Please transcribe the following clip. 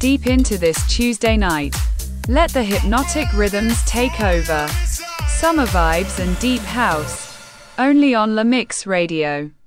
deep into this Tuesday night. Let the hypnotic rhythms take over. Summer vibes and deep house. Only on La Mix Radio.